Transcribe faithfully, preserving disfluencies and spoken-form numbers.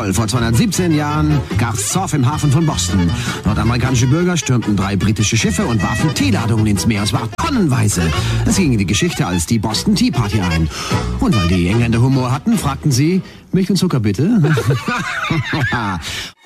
jawohl, vor zweihundertsiebzehn Jahren gab's Zoff im Hafen von Boston. Nordamerikanische Bürger stürmten drei britische Schiffe und warfen Teeladungen ins Meer. Es war tonnenweise. Es ging in die Geschichte als die Boston Tea Party ein. Und weil die Engländer Humor hatten, fragten sie, Milch und Zucker bitte?